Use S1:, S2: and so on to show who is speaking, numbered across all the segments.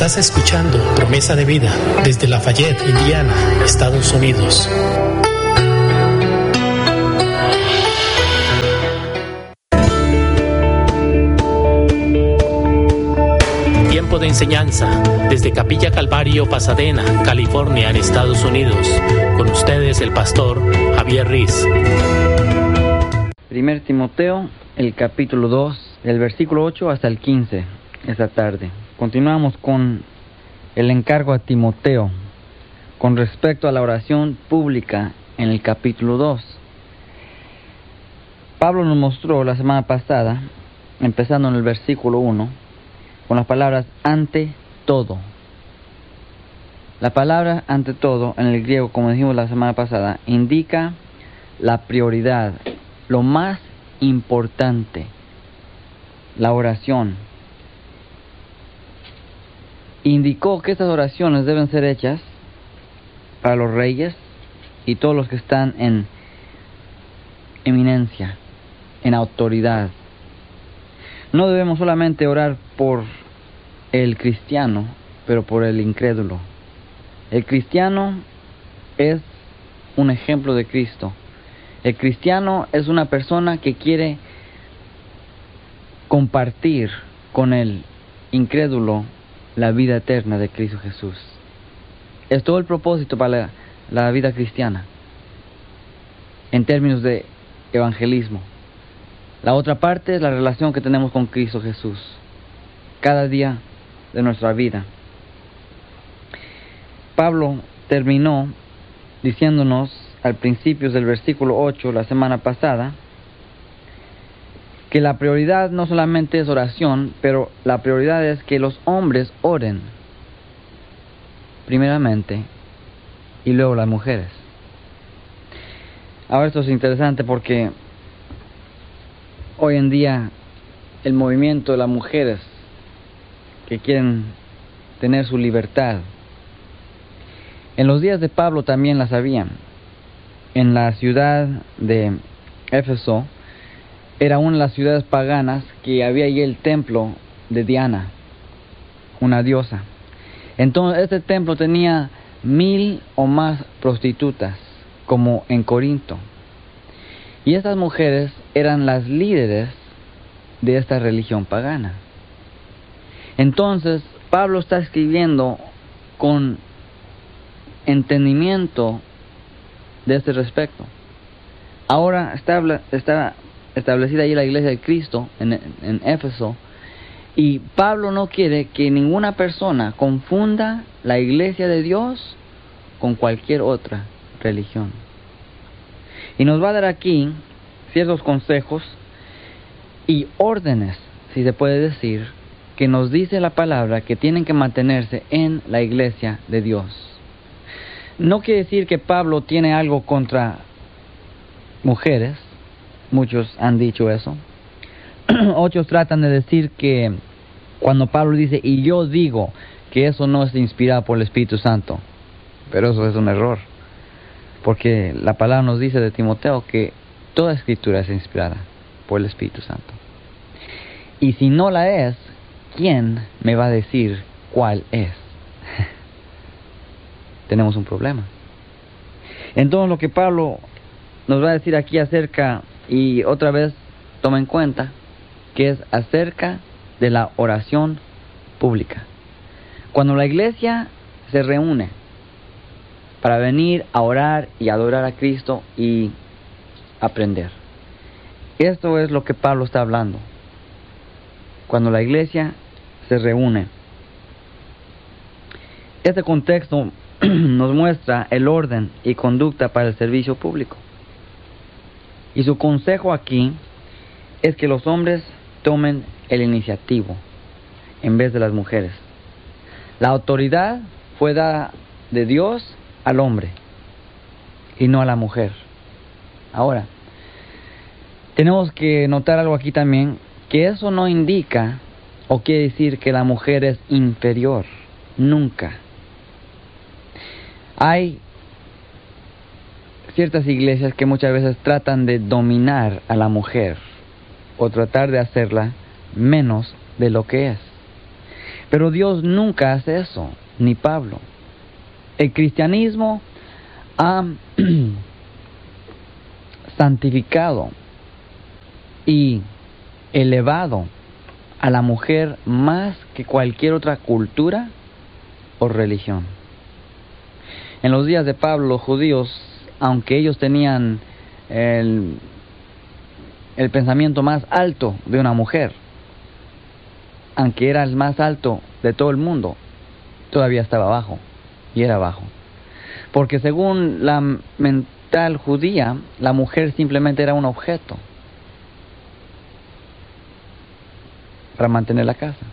S1: Estás escuchando Promesa de Vida desde Lafayette, Indiana, Estados Unidos. Tiempo de enseñanza desde Capilla Calvario, Pasadena, California, en Estados Unidos. Con ustedes el pastor Javier Riz.
S2: 1 Timoteo, el capítulo 2, del versículo 8 hasta el 15, esta tarde. Continuamos con el encargo a Timoteo con respecto a la oración pública en el capítulo 2. Pablo nos mostró la semana pasada, empezando en el versículo 1, con las palabras ante todo. La palabra ante todo en el griego, como dijimos la semana pasada, indica la prioridad, lo más importante, la oración. Indicó que estas oraciones deben ser hechas para los reyes y todos los que están en eminencia, en autoridad. No debemos solamente orar por el cristiano, pero por el incrédulo. El cristiano es un ejemplo de Cristo. El cristiano es una persona que quiere compartir con el incrédulo la vida eterna de Cristo Jesús. Es todo el propósito para la vida cristiana, en términos de evangelismo. La otra parte es la relación que tenemos con Cristo Jesús, cada día de nuestra vida. Pablo terminó diciéndonos al principio del versículo 8, la semana pasada, que la prioridad no solamente es oración, pero la prioridad es que los hombres oren primeramente y luego las mujeres. Ahora esto es interesante porque hoy en día el movimiento de las mujeres que quieren tener su libertad, en los días de Pablo también las habían. En la ciudad de Éfeso, era una de las ciudades paganas que había allí el templo de Diana, una diosa. Entonces este templo tenía 1000 o más prostitutas, como en Corinto. Y estas mujeres eran las líderes de esta religión pagana. Entonces Pablo está escribiendo con entendimiento de este respecto. Ahora está establecida ahí la iglesia de Cristo en Éfeso, y Pablo no quiere que ninguna persona confunda la iglesia de Dios con cualquier otra religión. Y nos va a dar aquí ciertos consejos y órdenes, si se puede decir, que nos dice la palabra que tienen que mantenerse en la iglesia de Dios. No quiere decir que Pablo tiene algo contra mujeres. Muchos han dicho eso. Otros tratan de decir que cuando Pablo dice, y yo digo, que eso no es inspirado por el Espíritu Santo. Pero eso es un error. Porque la palabra nos dice de Timoteo que toda escritura es inspirada por el Espíritu Santo. Y si no la es, ¿quién me va a decir cuál es? Tenemos un problema. Entonces lo que Pablo nos va a decir aquí acerca, y otra vez toma en cuenta, que es acerca de la oración pública. Cuando la iglesia se reúne para venir a orar y adorar a Cristo y aprender. Esto es lo que Pablo está hablando. Cuando la iglesia se reúne. Este contexto nos muestra el orden y conducta para el servicio público. Y su consejo aquí es que los hombres tomen el iniciativo en vez de las mujeres. La autoridad fue dada de Dios al hombre y no a la mujer. Ahora, tenemos que notar algo aquí también, que eso no indica o quiere decir que la mujer es inferior. Nunca. Hay ciertas iglesias que muchas veces tratan de dominar a la mujer o tratar de hacerla menos de lo que es. Pero Dios nunca hace eso, ni Pablo. El cristianismo ha santificado y elevado a la mujer más que cualquier otra cultura o religión. En los días de Pablo, los judíos, aunque ellos tenían el pensamiento más alto de una mujer, aunque era el más alto de todo el mundo, todavía estaba bajo, y era bajo. Porque según la mental judía, la mujer simplemente era un objeto para mantener la casa.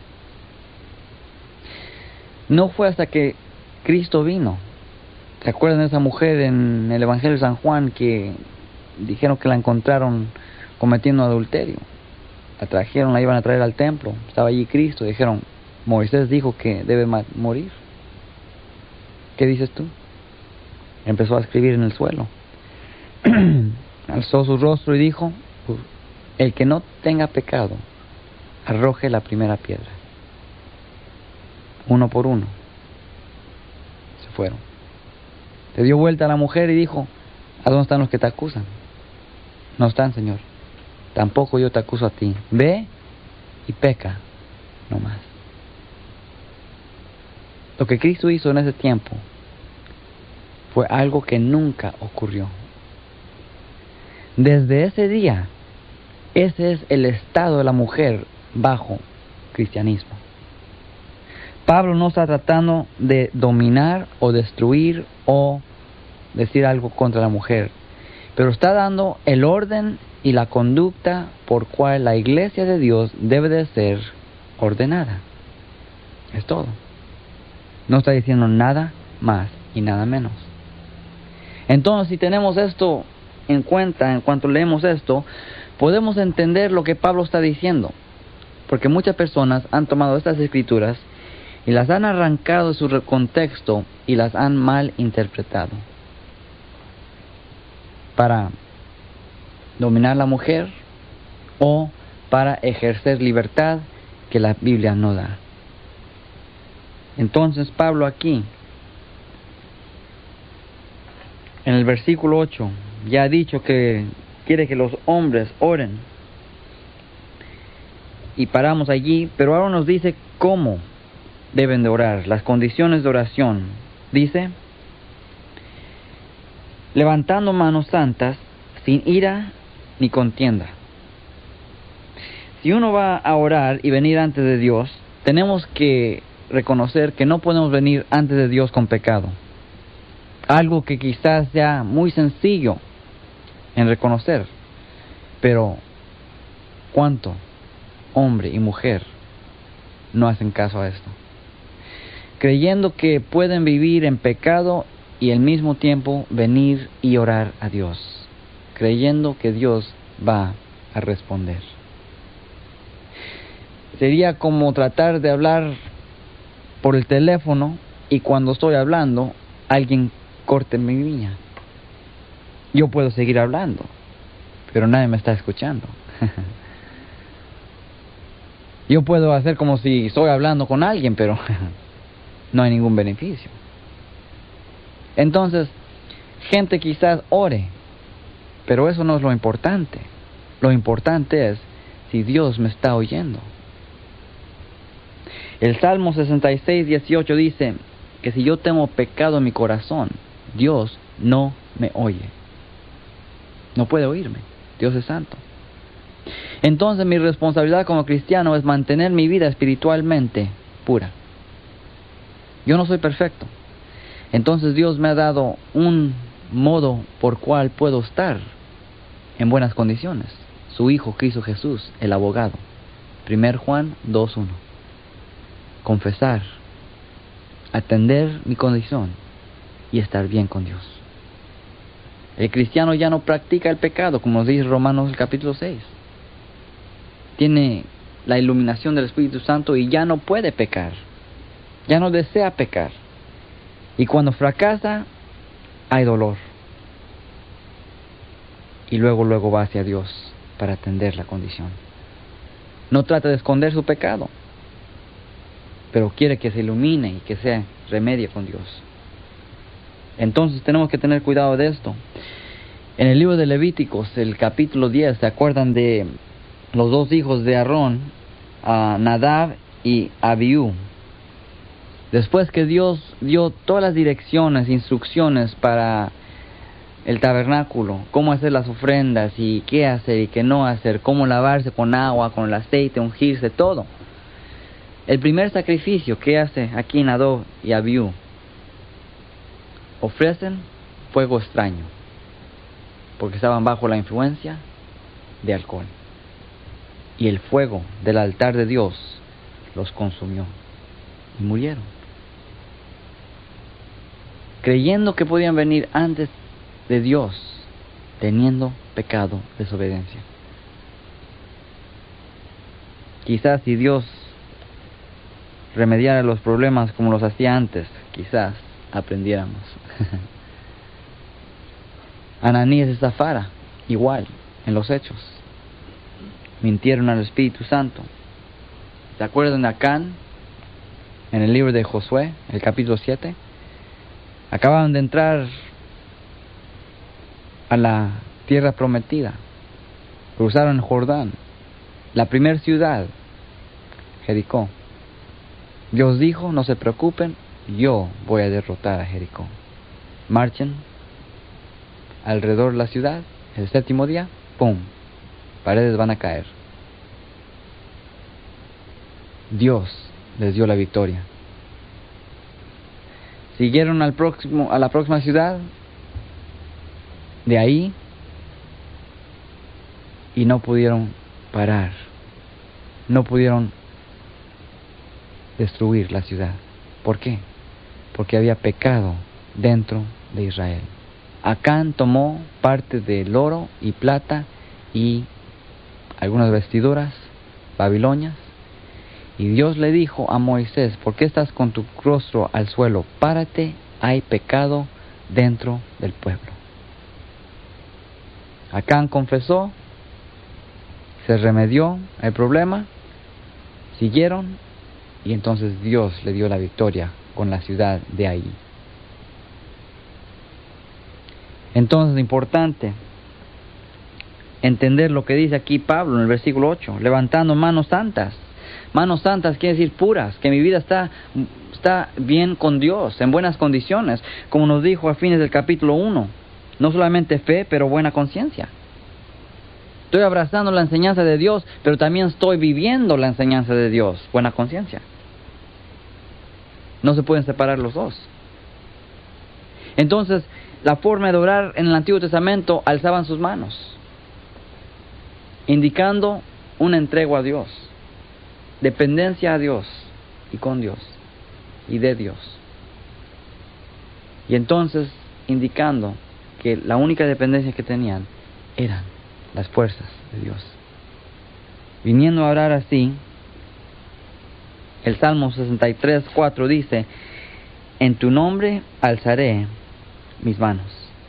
S2: No fue hasta que Cristo vino. ¿Se acuerdan de esa mujer en el Evangelio de San Juan que dijeron que la encontraron cometiendo adulterio? La trajeron, la iban a traer al templo. Estaba allí Cristo. Dijeron, Moisés dijo que debe morir. ¿Qué dices tú? Empezó a escribir en el suelo. Alzó su rostro y dijo, el que no tenga pecado, arroje la primera piedra. Uno por uno se fueron. Se dio vuelta a la mujer y dijo, ¿a dónde están los que te acusan? No están, Señor. Tampoco yo te acuso a ti. Ve y peca, no más. Lo que Cristo hizo en ese tiempo fue algo que nunca ocurrió. Desde ese día, ese es el estado de la mujer bajo cristianismo. Pablo no está tratando de dominar o destruir o decir algo contra la mujer, pero está dando el orden y la conducta por cual la iglesia de Dios debe de ser ordenada. Es todo. No está diciendo nada más y nada menos. Entonces, si tenemos esto en cuenta, en cuanto leemos esto, podemos entender lo que Pablo está diciendo. Porque muchas personas han tomado estas escrituras y las han arrancado de su contexto y las han mal interpretado para dominar la mujer o para ejercer libertad que la Biblia no da. Entonces Pablo aquí, en el versículo 8, ya ha dicho que quiere que los hombres oren. Y paramos allí, pero ahora nos dice cómo deben de orar, las condiciones de oración. Dice, levantando manos santas, sin ira ni contienda. Si uno va a orar y venir antes de Dios, tenemos que reconocer que no podemos venir antes de Dios con pecado. Algo que quizás sea muy sencillo en reconocer, pero ¿cuánto hombre y mujer no hacen caso a esto? Creyendo que pueden vivir en pecado y al mismo tiempo venir y orar a Dios, creyendo que Dios va a responder. Sería como tratar de hablar por el teléfono y cuando estoy hablando, alguien corte mi línea. Yo puedo seguir hablando, pero nadie me está escuchando. Yo puedo hacer como si estoy hablando con alguien, pero no hay ningún beneficio. Entonces, gente quizás ore, pero eso no es lo importante. Lo importante es si Dios me está oyendo. El Salmo 66:18 dice que si yo tengo pecado en mi corazón, Dios no me oye. No puede oírme. Dios es santo. Entonces mi responsabilidad como cristiano es mantener mi vida espiritualmente pura. Yo no soy perfecto. Entonces Dios me ha dado un modo por cual puedo estar en buenas condiciones. Su Hijo Cristo Jesús, el abogado. 1 Juan 2:1. Confesar, atender mi condición y estar bien con Dios. El cristiano ya no practica el pecado, como nos dice Romanos el capítulo 6. Tiene la iluminación del Espíritu Santo y ya no puede pecar. Ya no desea pecar. Y cuando fracasa, hay dolor. Y luego va hacia Dios para atender la condición. No trata de esconder su pecado. pero quiere que se ilumine y que se remedie con Dios. Entonces tenemos que tener cuidado de esto. En el libro de Levíticos, el capítulo 10, ¿se acuerdan de los dos hijos de Aarón, Nadab y Abiú? Después que Dios dio todas las direcciones, instrucciones para el tabernáculo, cómo hacer las ofrendas y qué hacer y qué no hacer, cómo lavarse con agua, con el aceite, ungirse, todo. El primer sacrificio que hace aquí Nadab y Abiú, ofrecen fuego extraño, porque estaban bajo la influencia de alcohol. Y el fuego del altar de Dios los consumió y murieron, creyendo que podían venir antes de Dios, teniendo pecado, desobediencia. Quizás si Dios remediara los problemas como los hacía antes, quizás aprendiéramos. Ananías y Zafara, igual, en los Hechos, mintieron al Espíritu Santo. ¿Se acuerdan de Acán? En el libro de Josué, el capítulo 7, acababan de entrar a la tierra prometida, cruzaron el Jordán, la primera ciudad, Jericó. Dios dijo, no se preocupen, yo voy a derrotar a Jericó. Marchen alrededor de la ciudad, el séptimo día, ¡pum!, paredes van a caer. Dios les dio la victoria. Siguieron a la próxima ciudad, de ahí, y no pudieron parar, no pudieron destruir la ciudad. ¿Por qué? Porque había pecado dentro de Israel. Acán tomó parte del oro y plata y algunas vestiduras babilonias, y Dios le dijo a Moisés, ¿por qué estás con tu rostro al suelo? Párate, hay pecado dentro del pueblo. Acán confesó, se remedió el problema, siguieron, y entonces Dios le dio la victoria con la ciudad de ahí. Entonces es importante entender lo que dice aquí Pablo en el versículo 8, levantando manos santas. Manos santas quiere decir puras, que mi vida está bien con Dios, en buenas condiciones, como nos dijo a fines del capítulo 1. No solamente fe, pero buena conciencia. Estoy abrazando la enseñanza de Dios, pero también estoy viviendo la enseñanza de Dios, buena conciencia. No se pueden separar los dos. Entonces, la forma de orar en el Antiguo Testamento, alzaban sus manos, indicando una entrega a Dios, dependencia a Dios y con Dios y de Dios. Y entonces, indicando que la única dependencia que tenían eran las fuerzas de Dios. Viniendo a orar así, el Salmo 63:4 dice, en tu nombre alzaré mis manos.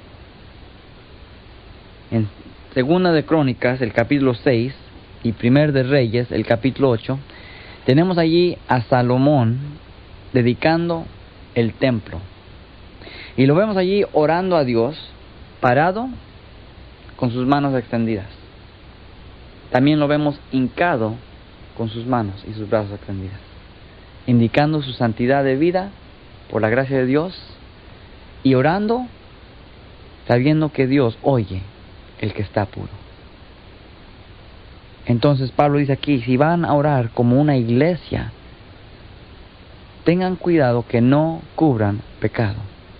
S2: En Segunda de Crónicas, el capítulo 6, y Primer de Reyes, el capítulo 8, tenemos allí a Salomón dedicando el templo. Y lo vemos allí orando a Dios, parado, con sus manos extendidas. También lo vemos hincado con sus manos y sus brazos extendidos, indicando su santidad de vida por la gracia de Dios, y orando sabiendo que Dios oye el que está puro. Entonces Pablo dice aquí, si van a orar como una iglesia, tengan cuidado que no cubran pecado,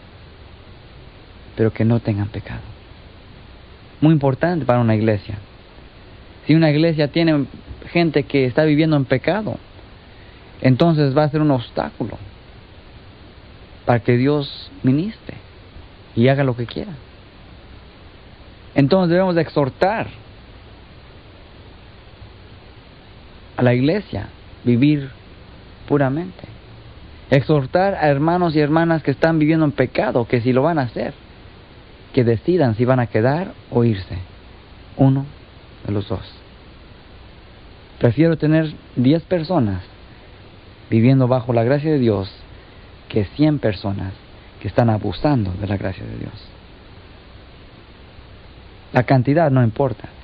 S2: pero que no tengan pecado. Muy importante para una iglesia. Si una iglesia tiene gente que está viviendo en pecado, entonces va a ser un obstáculo para que Dios ministre y haga lo que quiera. Entonces debemos de exhortar a la iglesia a vivir puramente. Exhortar a hermanos y hermanas que están viviendo en pecado, que si lo van a hacer, que decidan si van a quedar o irse. Uno de los dos. Prefiero tener 10 personas viviendo bajo la gracia de Dios que 100 personas que están abusando de la gracia de Dios. La cantidad no importa.